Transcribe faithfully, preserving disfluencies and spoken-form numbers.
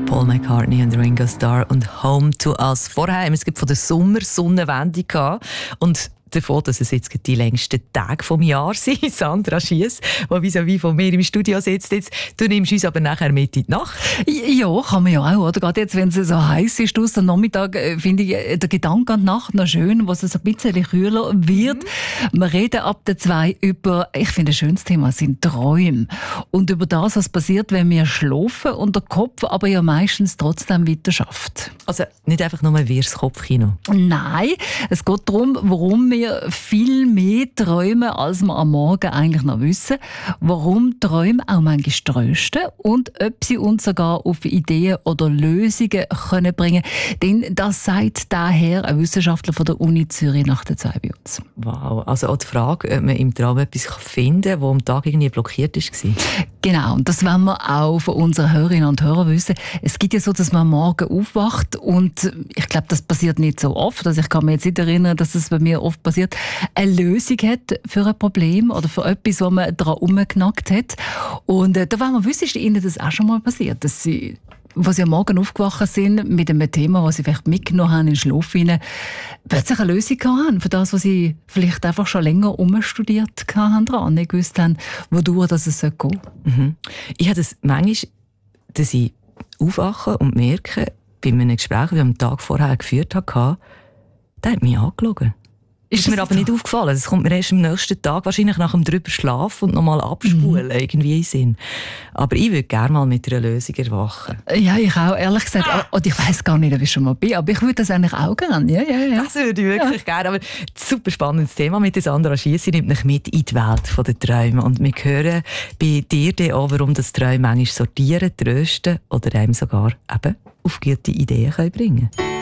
Paul McCartney und Ringo Starr und Home to Us. Vorher haben wir es von der Sommersonnenwende gehabt und davon, dass es jetzt die längsten Tage vom Jahr sind. Sandra Schiess, die vis-à-vis von mir im Studio sitzt. Jetzt, du nimmst uns aber nachher mit in die Nacht. Ja, kann man ja auch. Oder? Gerade jetzt, wenn es so heiß ist, aus am Nachmittag, finde ich der Gedanke an die Nacht noch schön, wo es ein bisschen kühler wird. Mhm. Wir reden ab der zwei über, ich finde, ein schönes Thema sind Träume. Und über das, was passiert, wenn wir schlafen und der Kopf aber ja meistens trotzdem weiter schafft. Also nicht einfach nur ein wirres Kopfkino. Nein, es geht darum, warum wir viel mehr träumen, als wir am Morgen eigentlich noch wissen. Warum Träume auch manchmal trösten und ob sie uns sogar auf Ideen oder Lösungen können bringen können. Denn das sagt daher ein Wissenschaftler von der Uni Zürich nach der zwei bei uns. Wow, also auch die Frage, ob man im Traum etwas finden kann, das am Tag irgendwie blockiert war. Genau, und das wollen wir auch von unseren Hörerinnen und Hörern wissen. Es gibt ja so, dass man morgen aufwacht und ich glaube, das passiert nicht so oft. Also ich kann mich jetzt nicht erinnern, dass das bei mir oft passiert, eine Lösung hat für ein Problem oder für etwas, was man daran rumgenackt hat. Und äh, da wollen wir wissen, ist Ihnen das auch schon mal passiert, dass Sie, wo Sie am Morgen aufgewacht sind mit einem Thema, das Sie vielleicht mitgenommen haben in den Schlaf hinein, plötzlich eine Lösung haben für das, was Sie vielleicht einfach schon länger umstudiert haben, dran, nicht gewusst haben, wodurch das es gehen soll. Mhm. Ich habe das manchmal, dass ich aufwache und merke, bei einem Gespräch, das ich am Tag vorher geführt habe, der hat mich angeschaut. Ist mir aber so? Nicht aufgefallen. Das kommt mir erst am nächsten Tag, wahrscheinlich nach dem drüber schlafen und nochmal abspulen, mhm. irgendwie in Sinn. Aber ich würde gerne mal mit einer Lösung erwachen. Ja, ich auch, ehrlich gesagt. Ah. Und ich weiss gar nicht, ob ich schon mal bin, aber ich würde das eigentlich auch gerne. Ja, ja, ja. Das würde ich wirklich ja. gerne. Aber ein super spannendes Thema mit Sandra Schiess. Sie nimmt mich mit in die Welt der Träume. Und wir hören bei dir auch, warum das Träume manchmal sortieren, trösten oder einem sogar eben auf gute Ideen bringen können.